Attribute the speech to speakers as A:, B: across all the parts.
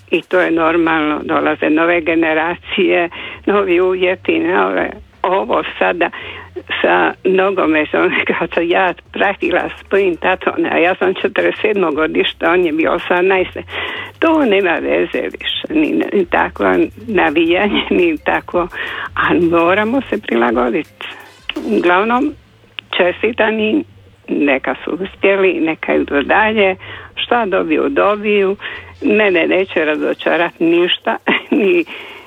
A: i to je normalno, dolaze nove generacije, novi uvjeti, ovo sada sa nogometom, kad sam ja pratila s prvim tatom, a ja sam 47. godišta, on je bio 18. To nema veze više, ni tako navijanje, ni tako, a moramo se prilagoditi. Uglavnom, čestitani, neka su uspjeli, neka idu dalje, šta dobiju, mene neće razočarati ništa, ni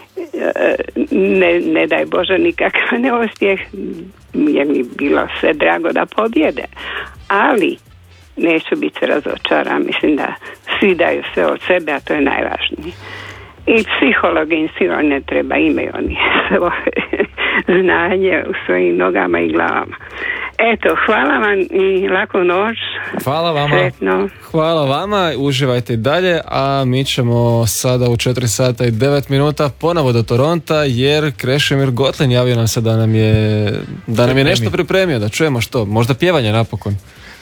A: ne daj Bože nikakav neuspjeh, jer mi bilo sve drago da pobjede, ali neću biti razočaran, mislim da svi daju sve od sebe, a to je najvažnije. I psihologi im sigurno ne treba, imaju oni svoje znanje u svojim nogama i glavama. Eto, hvala vam i laku noć.
B: Hvala vama.
A: Sretno.
B: Hvala vama, uživajte i dalje, a mi ćemo sada u 4 sata i 9 minuta ponovo do Toronta, jer Krešimir Gotlin javio nam se da nam je nešto pripremio, da čujemo što, možda pjevanje napokon.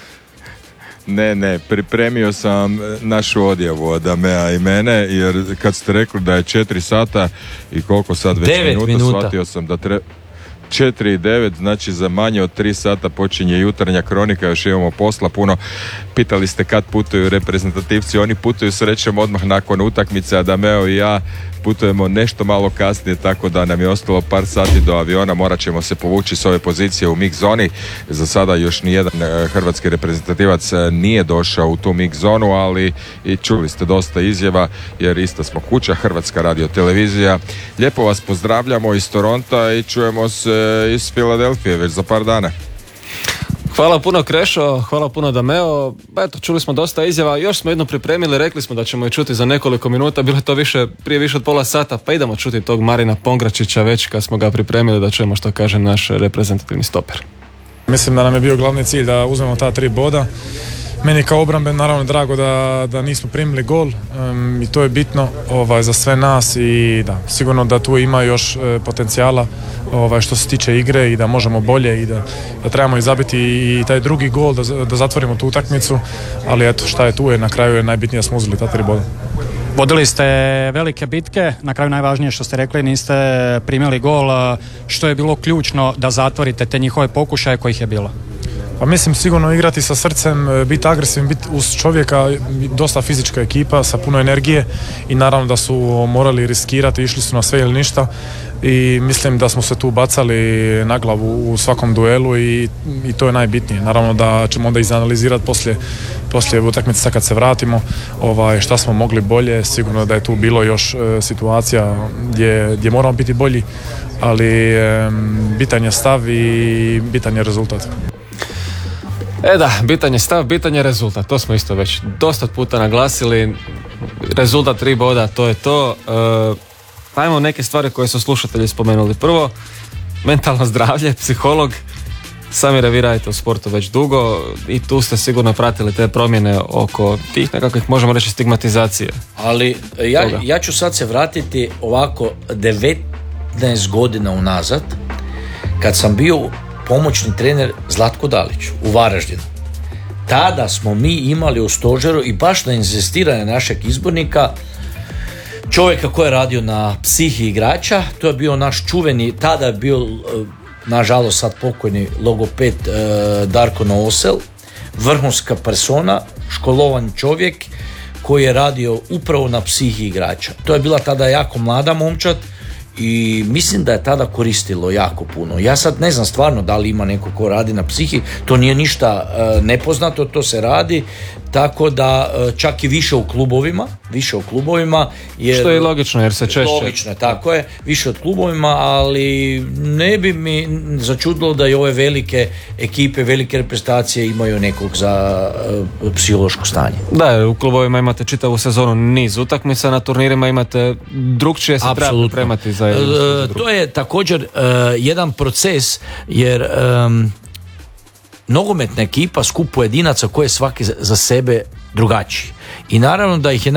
C: Ne, pripremio sam našu odjavu od Amea i mene, jer kad ste rekli da je 4 sata i koliko sad već minuta, shvatio sam da treba 4 i 9, znači za manje od 3 sata počinje jutarnja kronika, još imamo posla puno. Pitali ste kad putuju reprezentativci, oni putuju srećom odmah nakon utakmice, a Dameo i ja putujemo nešto malo kasnije, tako da nam je ostalo par sati do aviona, morat ćemo se povući s ove pozicije u mix zoni. Za sada još nijedan hrvatski reprezentativac nije došao u tu mix zonu, ali i čuli ste dosta izjava, jer isto smo kuća, Hrvatska radiotelevizija. Lijepo vas pozdravljamo iz Toronta i čujemo se iz Filadelfije već za par dana.
B: Hvala puno Krešo, hvala puno Dameo. Eto, čuli smo dosta izjava, još smo jednu pripremili, rekli smo da ćemo je čuti za nekoliko minuta, bilo je to prije više od pola sata, pa idemo čuti tog Marina Pongračića već kad smo ga pripremili, da čujemo što kaže naš reprezentativni stoper.
D: Mislim da nam je bio glavni cilj da uzmemo ta 3 boda. Meni kao obramben naravno drago da nismo primili gol i to je bitno za sve nas i da, sigurno da tu ima još potencijala što se tiče igre i da možemo bolje i da trebamo i zabiti i taj drugi gol da zatvorimo tu utakmicu, ali eto šta je tu, na kraju je najbitnije da smo uzeli ta 3 boda.
E: Vodili ste velike bitke, na kraju najvažnije što ste rekli, niste primili gol. Što je bilo ključno da zatvorite te njihove pokušaje kojih je bilo?
D: Pa mislim sigurno igrati sa srcem, biti agresivan, biti uz čovjeka, dosta fizička ekipa sa puno energije i naravno da su morali riskirati, išli su na sve ili ništa i mislim da smo se tu bacali na glavu u svakom duelu i to je najbitnije. Naravno da ćemo onda izanalizirati poslije utakmice kad se vratimo šta smo mogli bolje, sigurno da je tu bilo još situacija gdje moramo biti bolji, ali bitan je stav i bitan je rezultat.
B: Da, bitan je stav, bitan je rezultat, to smo isto već dosta puta naglasili, rezultat 3 boda, to je to. Ajmo neke stvari koje su slušatelji spomenuli. Prvo, mentalno zdravlje, psiholog. Sami vi radite u sportu već dugo i tu ste sigurno pratili te promjene oko tih nekakvih, možemo reći, stigmatizacije.
F: Ali ja ću sad se vratiti ovako 19 godina unazad, kad sam bio pomoćni trener Zlatko Daliću u Varaždinu. Tada smo mi imali u stožeru i baš na inzistiranje našeg izbornika čovjeka koji je radio na psihi igrača. To je bio naš čuveni, tada je bio nažalost sad pokojni logoped Darko Noosel, vrhunska persona, školovan čovjek koji je radio upravo na psihi igrača. To je bila tada jako mlada momčad i mislim da je tada koristilo jako puno. Ja sad ne znam stvarno da li ima neko ko radi na psihi, to nije ništa nepoznato, to se radi, tako da čak i više u klubovima, jer,
B: što je logično jer se češće.
F: Logično, tako je, više od klubovima, ali ne bi mi začudilo da i ove velike ekipe, velike reprezentacije imaju nekog za psihološko stanje.
B: Da, u klubovima imate čitavu sezonu niz utakmica, na turnirima imate drugčije se treba pripremati za
F: to je također jedan proces, jer nogometna ekipa skup pojedinaca koji je svaki za sebe drugačiji i naravno da ih je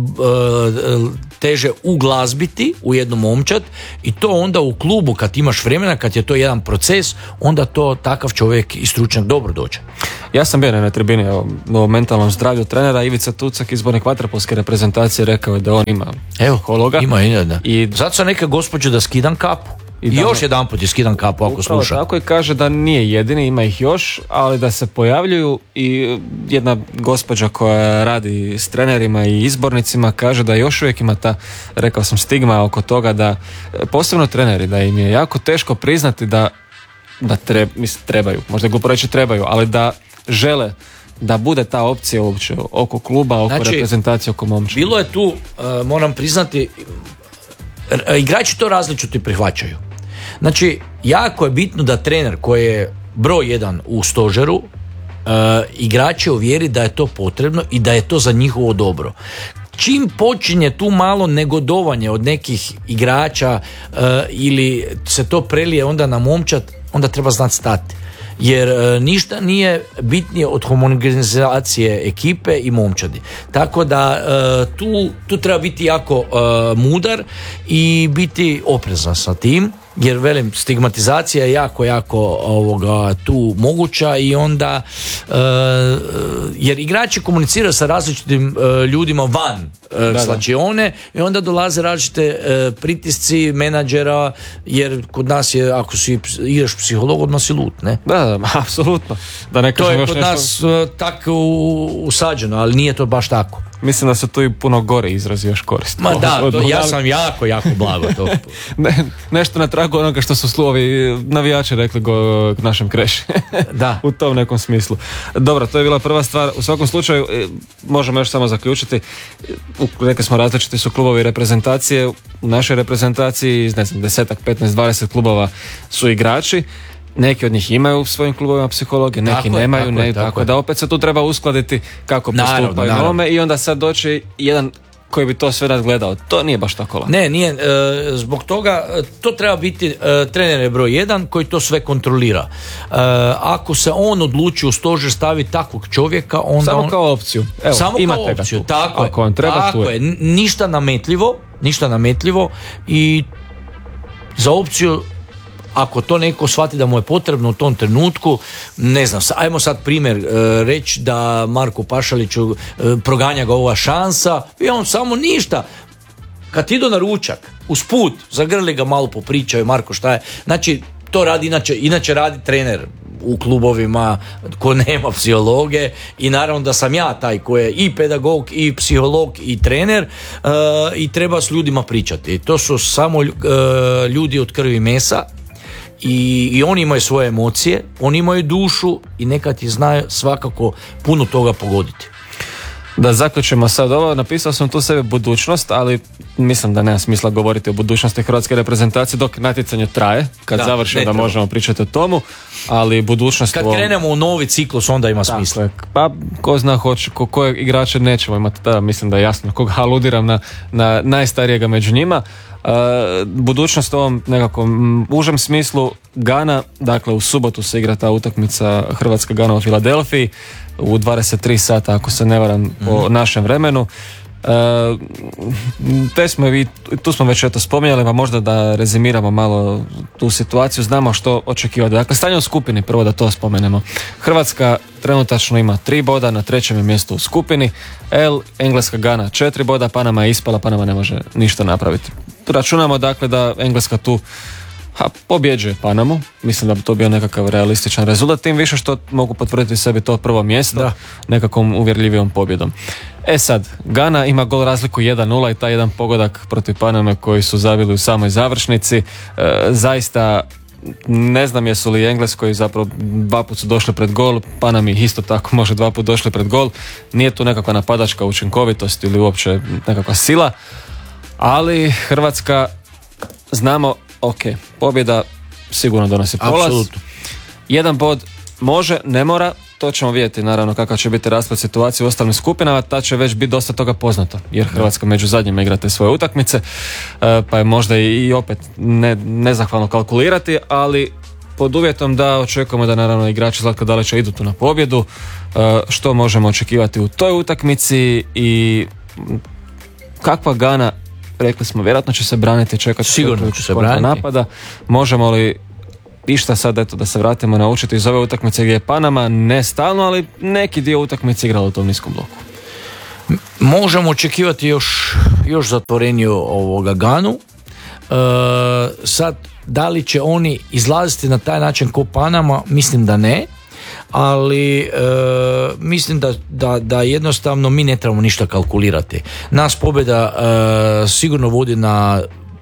F: najteže uglazbiti u jednu momčad i to onda u klubu kad imaš vremena, kad je to jedan proces, onda to takav čovjek i stručnjak dobro dođe.
B: Ja sam bio na tribini o mentalnom zdravlju trenera. Ivica Tucak, izbornik vaterpolske reprezentacije, rekao je da on ima psihologa.
F: I zato sam neka gospođu da skidam kapu. I još jedan put je skidam kapu ako sluša.
B: Tako i kaže da nije jedini, ima ih još, ali da se pojavljuju i jedna gospođa koja radi s trenerima i izbornicima kaže da još uvijek ima ta, rekao sam, stigma oko toga da, posebno treneri, da im je jako teško priznati da trebaju, možda glupo reći trebaju, ali da žele da bude ta opcija uopće oko kluba, oko reprezentacije, oko momčadi.
F: Bilo je tu, moram priznati, igrači to različito prihvaćaju. Znači, jako je bitno da trener koji je broj 1 u stožeru igrače uvjeri da je to potrebno i da je to za njihovo dobro. Čim počinje tu malo negodovanje od nekih igrača ili se to prelije onda na momčad, onda treba znati stati. Jer ništa nije bitnije od homogenizacije ekipe i momčadi. Tako da tu treba biti jako mudar i biti oprezan sa tim, jer velim, stigmatizacija je jako tu moguća i onda jer igrači komuniciraju sa različitim ljudima van slačione i onda dolaze različite pritisci menadžera, jer kod nas je, ako ideš psiholog, odmah si lut, ne?
B: Da, apsolutno.
F: To je kod nas tako usađeno, ali nije to baš tako.
B: Mislim da se tu i puno gore izrazi još koristi.
F: Ma da, ja sam jako blago to.
B: Nešto na tragu onoga što su navijači rekli našem Kreši.
F: Da.
B: U tom nekom smislu. Dobro, to je bila prva stvar. U svakom slučaju, možemo još samo zaključiti, rekli smo različiti su klubovi reprezentacije. U našoj reprezentaciji, ne znam, 10, 15, 20 klubova su igrači. Neki od njih imaju u svojim klubovima psihologe, neki nemaju, tako da opet se tu treba uskladiti kako postupaju na ovome i onda sad doći jedan koji bi to sve nadgledao. To nije baš tako lako.
F: Ne, nije. Zbog toga to treba biti trener je broj 1 koji to sve kontrolira. Ako se on odluči u stožer staviti takvog čovjeka, onda
B: samo kao opciju. Evo, samo kao opciju.
F: Tako
B: ako on treba,
F: tako je. Ništa nametljivo i za opciju, ako to neko shvati da mu je potrebno u tom trenutku, ne znam, ajmo sad primjer reći da Marku Pašaliću proganja ga ova šansa i on samo ništa. Kad idu na ručak, usput, zagrli ga malo, popričaju, Marko šta je. Znači, to radi inače radi trener u klubovima ko nema psihologe i naravno da sam ja taj koji je i pedagog i psiholog i trener i treba s ljudima pričati. To su samo ljudi od krvi i mesa. I oni imaju svoje emocije, oni imaju dušu i nekad ti znaju svakako puno toga pogoditi.
B: Da zaključimo sad ovo, napisao sam tu sebe budućnost, ali mislim da nema smisla govoriti o budućnosti hrvatske reprezentacije dok natjecanje traje, kad završimo da možemo pričati o tomu, ali budućnost...
F: Kad krenemo u novi ciklus, onda ima smisla.
B: Pa ko zna koje igrače nećemo imati, da, mislim da je jasno koga aludiram na najstarijega među njima. Budućnost u ovom nekakvom užem smislu, Gana, dakle u subotu se igra ta utakmica Hrvatska Gana u Filadelfiji u 23 sata ako se ne varam po našem vremenu. Tu smo već spominjali, pa možda da rezimiramo malo tu situaciju, znamo što očekivati. Dakle, stanje u skupini, prvo da to spomenemo. Hrvatska trenutačno ima 3 boda, na 3. mjestu u skupini. Engleska Gana 4 boda, Panama je ispala, Panama ne može ništa napraviti. Računamo dakle da Engleska tu pobjeđuje Panamu, mislim da bi to bio nekakav realističan rezultat, tim više što mogu potvrditi sebi to prvo mjesto nekakvom uvjerljivijom pobjedom. Sad, Gana ima gol razliku 1-0 i taj jedan pogodak protiv Paname koji su zabili u samoj završnici. Zaista ne znam jesu li Engleskoj zapravo 2 puta su došli pred gol, Panami isto tako može 2 puta došli pred gol. Nije tu nekakva napadačka učinkovitost ili uopće nekakva sila, ali Hrvatska znamo, pobjeda sigurno donosi polaz.
F: Apsolutno.
B: 1 bod može, ne mora, to ćemo vidjeti naravno kakav će biti rasplet situacije u ostalim skupinama, ta će već biti dosta toga poznato, jer Hrvatska među zadnjima igra te svoje utakmice, pa je možda i opet nezahvalno kalkulirati, ali pod uvjetom da očekujemo da naravno igrači Zlatka Dalića idu tu na pobjedu. Što možemo očekivati u toj utakmici i kakva Gana, rekli smo, vjerojatno će se braniti, čekati
F: sigurno će se braniti
B: napada. Možemo li išta sad, eto, da se vratimo naučiti iz ove utakmice gdje je Panama ne stalno, ali neki dio utakmice igralo u tom niskom bloku?
F: Možemo očekivati još zatvoreniju ovoga Ganu. Sad, da li će oni izlaziti na taj način ko Panama, mislim da ne, ali mislim da jednostavno mi ne trebamo ništa kalkulirati. Nas pobjeda sigurno vodi na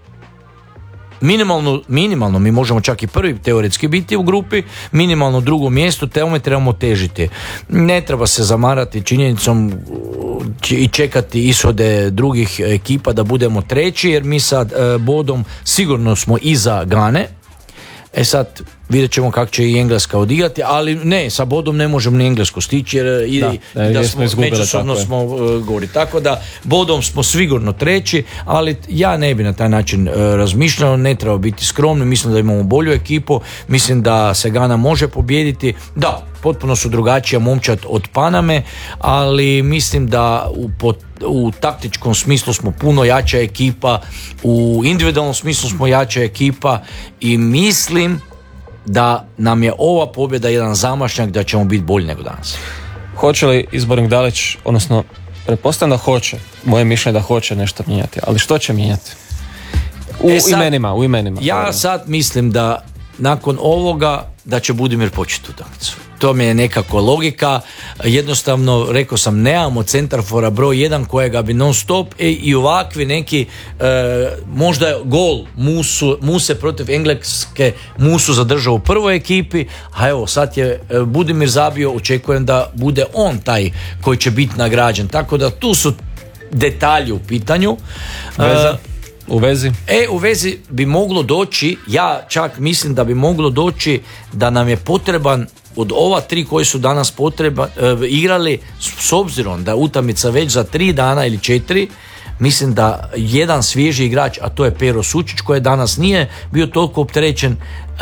F: minimalno, mi možemo čak i prvi teoretski biti u grupi, minimalno drugo mjesto, tome trebamo težiti. Ne treba se zamarati činjenicom i čekati ishode drugih ekipa da budemo treći, jer mi sad bodom sigurno smo iza Gane. Sad vidjet ćemo kako će i Engleska odigrati, ali ne, sa bodom ne možemo ni Englesku stići jer da smo međusobno smo gori. Tako da bodom smo sigurno treći, ali ja ne bi na taj način razmišljao, ne treba biti skromni, mislim da imamo bolju ekipu, mislim da se Gana može pobijediti. Da, potpuno su drugačija momčad od Paname, ali mislim da u taktičkom smislu smo puno jača ekipa, u individualnom smislu smo jača ekipa i mislim da nam je ova pobjeda jedan zamašnjak da ćemo biti bolji nego danas.
B: Hoće li izbornik Dalić, odnosno pretpostavljam da hoće, moje mišljenje da hoće nešto mijenjati, ali što će mijenjati? U imenima.
F: Ja sad mislim da nakon ovoga da će Budimir početi utakmicu. To mi je nekako logika. Jednostavno, rekao sam, nemamo centarfora broj 1 kojega bi non stop i ovakvi neki možda gol Muse protiv Engleske Musu zadržao u prvoj ekipi, a evo sad je Budimir zabio, očekujem da bude on taj koji će biti nagrađen. Tako da tu su detalji u pitanju.
B: U vezi?
F: U vezi bi moglo doći, ja čak mislim da bi moglo doći da nam je potreban od ova 3 koji su danas igrali, s obzirom da je utakmica već za 3 dana ili 4, mislim da jedan svježi igrač, a to je Pero Sučić, koji danas nije bio toliko opterećen,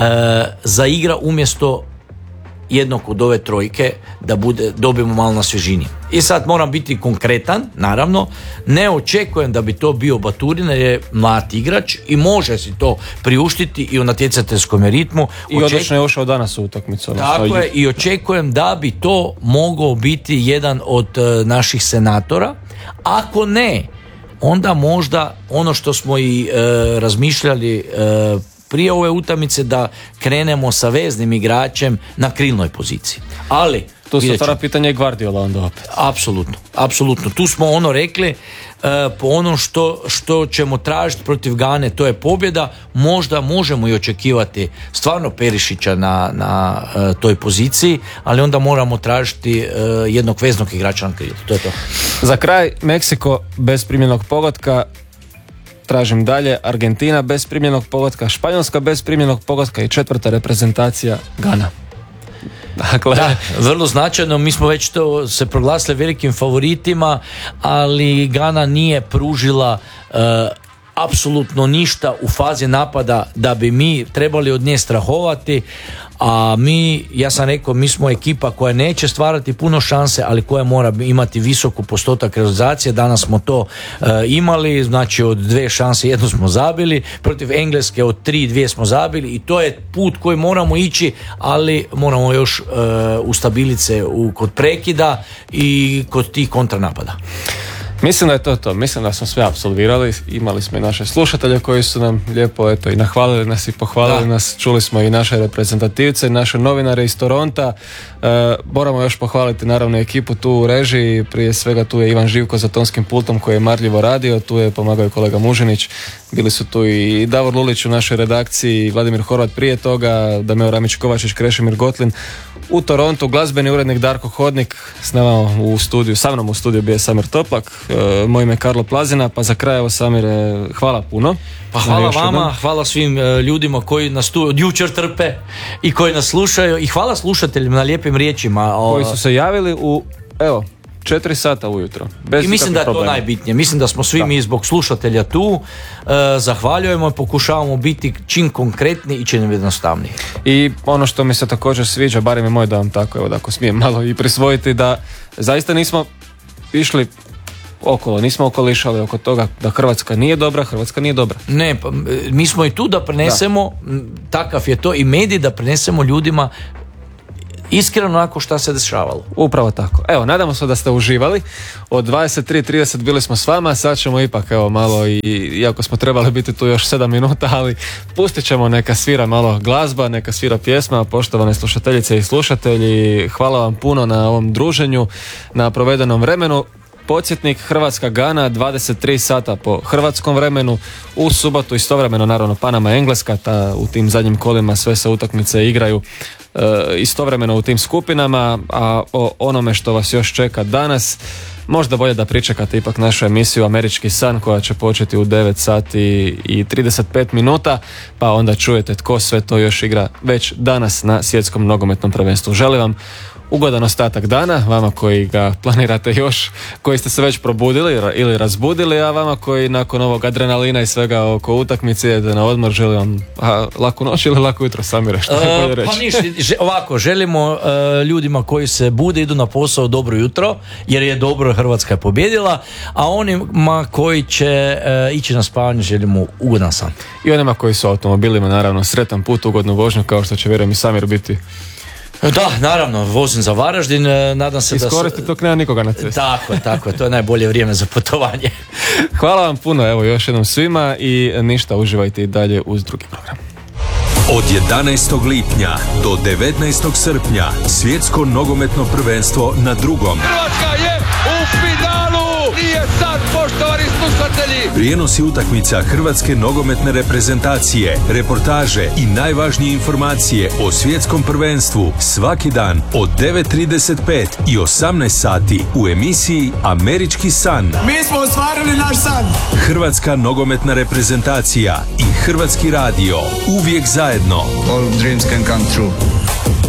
F: zaigra umjesto jednog od ove trojke, da dobijemo malo na svježini. I sad moram biti konkretan, naravno, ne očekujem da bi to bio Baturina, jer je mlad igrač i može si to priuštiti i u natjecateljskom ritmu.
B: I odlično je ušao danas u utakmicu.
F: Tako je, i očekujem da bi to mogao biti jedan od naših senatora. Ako ne, onda možda ono što smo i razmišljali prije ove utakmice, da krenemo sa veznim igračem na krilnoj poziciji. Ali
B: tu se otvara pitanje Guardiola onda opet.
F: Apsolutno. Tu smo rekli, po onom što ćemo tražiti protiv Gane, to je pobjeda. Možda možemo i očekivati stvarno Perišića na toj poziciji, ali onda moramo tražiti jednog veznog igrača na krilu. To je to.
B: Za kraj, Meksiko bez primljenog pogotka. Tražim dalje, Argentina bez primljenog pogotka, Španjolska bez primljenog pogotka i 4. reprezentacija Gana.
F: Dakle, da, vrlo značajno, mi smo već to se proglasili velikim favoritima, ali Gana nije pružila apsolutno ništa u fazi napada da bi mi trebali od nje strahovati, a ja sam rekao, mi smo ekipa koja neće stvarati puno šanse, ali koja mora imati visoku postotak realizacije. Danas smo to imali, znači od 2 šanse 1 smo zabili, protiv Engleske od 3 smo zabili i to je put koji moramo ići, ali moramo još ustabiliti se kod prekida i kod tih kontranapada.
B: Mislim da je to. Mislim da smo sve apsolvirali. Imali smo i naše slušatelje koji su nam lijepo i nahvalili nas i pohvalili nas. Čuli smo i naše reprezentativce, naše novinare iz Toronta. Moramo još pohvaliti naravno ekipu tu u režiji. Prije svega tu je Ivan Živko za tonskim pultom koji je marljivo radio. Tu je pomagao i kolega Mužinić. Bili su tu i Davor Lulić u našoj redakciji, Vladimir Horvat prije toga, Dameo Ramić Kovačić, Krešimir Gotlin. U Torontu glazbeni urednik Darko Hodnik, sa mnom u studiju bio je Samir Toplak, moje ime je Karlo Plazina, pa za kraj, evo Samire, hvala puno.
F: Pa hvala vama, hvala svim ljudima koji nas tu od jučer trpe i koji nas slušaju i hvala slušateljima na lijepim riječima.
B: Koji su se javili 4 sata ujutro. Bez
F: i mislim da je
B: problema.
F: to najbitnije. Mislim da smo svi mi zbog slušatelja tu. Zahvaljujemo i pokušavamo biti čim konkretni i čim jednostavniji.
B: I ono što mi se također sviđa, barem je moj dojam tako, evo da ako smijem malo i prisvojiti, da zaista nismo išli okolo, nismo okolišali oko toga da Hrvatska nije dobra.
F: Ne, pa, mi smo i tu da prenesemo, takav je to i medij, da prenesemo ljudima iskreno onako šta se dešavalo.
B: Upravo tako. Evo, nadamo se da ste uživali. Od 23:30 bili smo s vama, sad ćemo ipak evo malo, iako smo trebali biti tu još 7 minuta, ali pustit ćemo, neka svira malo glazba, neka svira pjesma. Poštovane slušateljice i slušatelji, hvala vam puno na ovom druženju, na provedenom vremenu. Podsjetnik, Hrvatska-Gana 23 sata po hrvatskom vremenu, u subotu istovremeno naravno Panama-Engleska, u tim zadnjim kolima sve se utakmice igraju istovremeno u tim skupinama, a o onome što vas još čeka danas možda bolje da pričekate ipak našu emisiju Američki san, koja će početi u 9 sati i 35 minuta, pa onda čujete tko sve to još igra već danas na svjetskom nogometnom prvenstvu. Želim vam ugodan ostatak dana, vama koji ga planirate još, koji ste se već probudili ili razbudili, a vama koji nakon ovog adrenalina i svega oko utakmice idete na odmor, želim vam laku noć ili lako jutro, sami reći.
F: Pa ništa, ovako, želimo ljudima koji se bude, idu na posao, dobro jutro, jer je dobro, Hrvatska je pobjedila, a onima koji će ići na spavanje želimo ugodan san.
B: I onima koji su automobilima, naravno, sretan put, ugodnu vožnju, kao što će, vjerujem, i Samir biti.
F: Da, naravno, vozim za Varaždin, nadam se
B: iskoristi dok nema nikoga na cesti.
F: Tako, to je najbolje vrijeme za putovanje.
B: Hvala vam puno, evo još jednom svima i ništa, uživajte i dalje uz drugi program.
G: Od 11. lipnja do 19. srpnja svjetsko nogometno prvenstvo na drugom.
H: Hrvatska je u finalu! Nije sad, poštovani slušatelji!
G: Prijenosi utakmica Hrvatske nogometne reprezentacije, reportaže i najvažnije informacije o svjetskom prvenstvu svaki dan od 9:35 i 18 sati u emisiji Američki san.
H: Mi smo ostvarili naš san!
G: Hrvatska nogometna reprezentacija i Hrvatski radio, uvijek zajedno.
H: All dreams can come true.